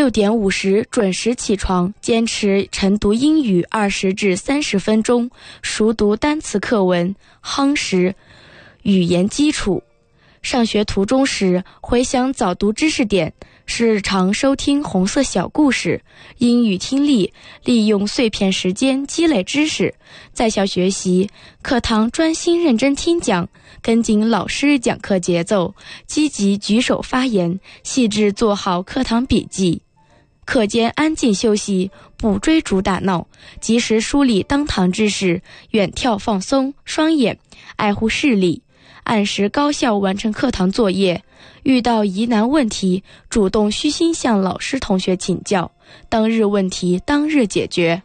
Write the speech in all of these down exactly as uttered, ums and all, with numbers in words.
六点五十准时起床，坚持晨读英语二十至三十分钟，熟读单词课文，夯实语言基础。上学途中时，回想早读知识点，日常收听红色小故事，英语听力，利用碎片时间积累知识。在校学习，课堂专心认真听讲，跟紧老师讲课节奏，积极举手发言，细致做好课堂笔记。课间安静休息，不追逐打闹，及时梳理当堂知识，远眺放松双眼，爱护视力，按时高效完成课堂作业。遇到疑难问题，主动虚心向老师同学请教，当日问题当日解决。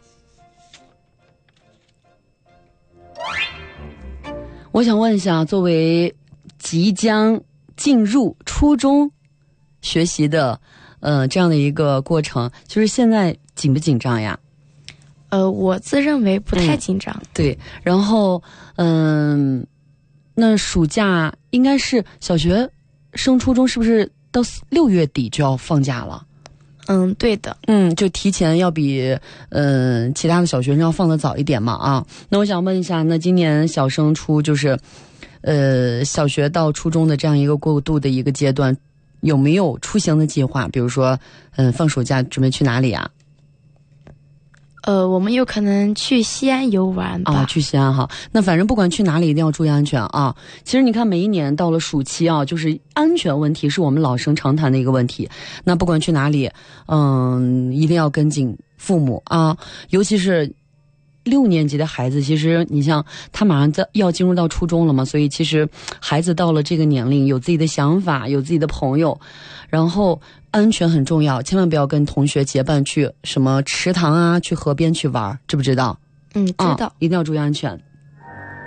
我想问一下，作为即将进入初中学习的呃这样的一个过程，就是现在紧不紧张呀？ 呃，我自认为不太紧张。 嗯、对，然后嗯、呃，那暑假应该是小学升初中，是不是到六月底就要放假了？ 嗯，对的。 嗯，就提前要比呃其他的小学生要放得早一点嘛啊。那我想问一下，那今年小升初就是呃小学到初中的这样一个过渡的一个阶段，有没有出行的计划？比如说嗯、呃、放暑假准备去哪里啊？ 呃，我们有可能去西安游玩吧。 啊，去西安哈。那反正不管去哪里，一定要注意安全啊。其实你看，每一年到了暑期啊，就是安全问题是我们老生常谈的一个问题。那不管去哪里，嗯，一定要跟紧父母啊，尤其是六年级的孩子，其实你像他马上在要进入到初中了嘛，所以其实孩子到了这个年龄，有自己的想法，有自己的朋友，然后安全很重要，千万不要跟同学结伴去什么池塘啊，去河边去玩，知不知道？ 嗯，知道、 啊，一定要注意安全。